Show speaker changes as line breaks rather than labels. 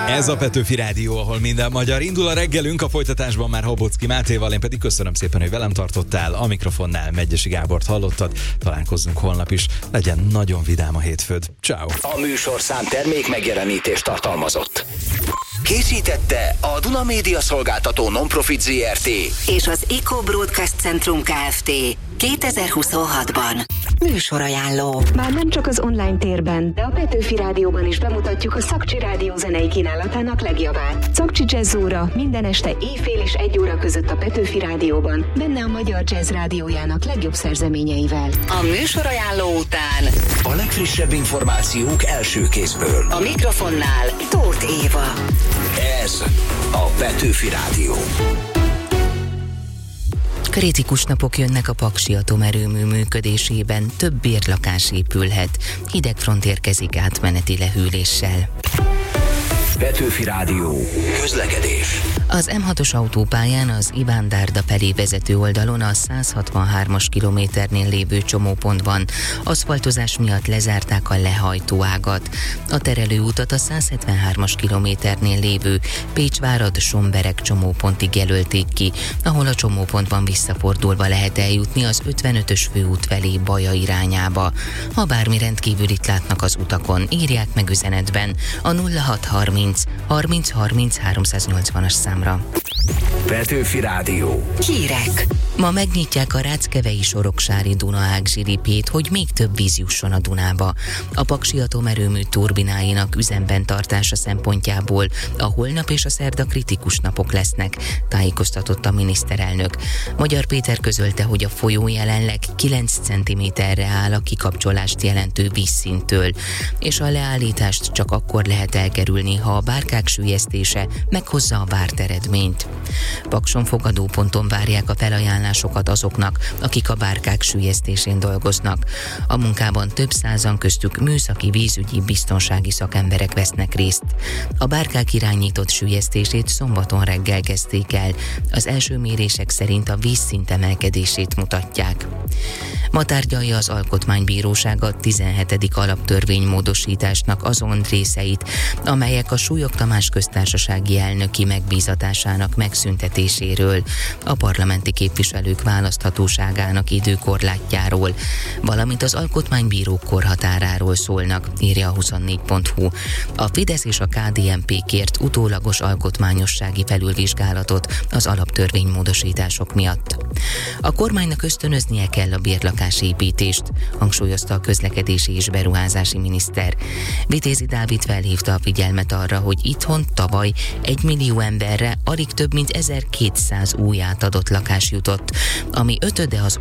Ez a Petőfi Rádió, ahol minden magyar. Indul a reggelünk, a folytatásban már Habocki Mátéval. Én pedig köszönöm szépen, hogy velem tartottál. A mikrofonnál Medgyessy Gábort hallottad. Találkozzunk holnap is. Legyen nagyon vidám a hétfőd. Ciao.
A műsorszám termék megjelenítést tartalmazott. Készítette a Duna Média Szolgáltató Non-Profit Zrt.
és az Eco Broadcast Centrum Kft. 2026-ban. Műsorajánló.
Már nem csak az online térben, de a Petőfi Rádióban is bemutatjuk a Szakcsi Rádió zenei kínálatának legjobbát. Szakcsi Jazz óra minden este éjfél és 1 óra között a Petőfi Rádióban, benne a Magyar Jazz Rádiójának legjobb szerzeményeivel.
A műsorajánló után
A legfrissebb információk első kézből.
a mikrofonnál Tóth Éva.
Ez a Petőfi Rádió.
Kritikus napok jönnek a Paksi atomerőmű működésében, több bérlakás épülhet. Hidegfront érkezik átmeneti lehűléssel.
Petőfi Rádió. Közlekedés.
Az M6-os autópályán az Iván-Dárda felé vezető oldalon a 163-as kilométernél lévő csomópontban aszfaltozás miatt lezárták a lehajtóágat. A terelőutat a 173-as kilométernél lévő Pécsvárad-Sombereg csomópontig jelölték ki, ahol a csomópontban visszafordulva lehet eljutni az 55-ös főút felé Baja irányába. Ha bármi rendkívülit látnak az utakon, írják meg üzenetben a 0630 30 30 380-as számra.
Petőfi Rádió.
Hírek.
Ma megnyitják a Ráckevei-Soroksári Duna-ág zsilipét, hogy még több víz jusson a Dunába. A Paksi atomerőmű turbináinak üzemben tartása szempontjából a holnap és a szerda kritikus napok lesznek, tájékoztatott a miniszterelnök. Magyar Péter közölte, hogy a folyó jelenleg 9 cm-re áll a kikapcsolást jelentő vízszinttől, és a leállítást csak akkor lehet elkerülni, ha a bárkák süllyesztése meghozza a várt eredményt. Pakson fogadóponton várják a felajánlásokat azoknak, akik a bárkák süllyesztésén dolgoznak. A munkában több százan, köztük műszaki, vízügyi, biztonsági szakemberek vesznek részt. A bárkák irányított süllyesztését szombaton reggel kezdték el. Az első mérések szerint a vízszint emelkedését mutatják. Ma tárgyalja az Alkotmánybíróság a 17. alaptörvénymódosításnak azon részeit, amelyek a Súlyog Tamás köztársasági elnöki megbízatásának megszüntetéséről, a parlamenti képviselők választhatóságának időkorlátjáról, valamint az alkotmánybírók korhatáráról szólnak, írja a 24.hu. A Fidesz és a KDNP kért utólagos alkotmányossági felülvizsgálatot az alaptörvénymódosítások miatt. A kormánynak ösztönöznie kell a bérlakásépítést, hangsúlyozta a közlekedési és beruházási miniszter. Vitézi Dávid felhívta a figyelmet arra, hogy itthon tavaly 1 millió emberre alig több mint 1200 új átadott lakás jutott, ami ötöde az